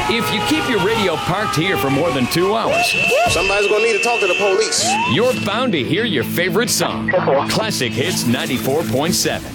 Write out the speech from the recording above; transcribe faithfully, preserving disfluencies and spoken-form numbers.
If you keep your radio parked here for more than two hours, somebody's gonna need to talk to the police. You're bound to hear your favorite song. Classic Hits ninety-four point seven.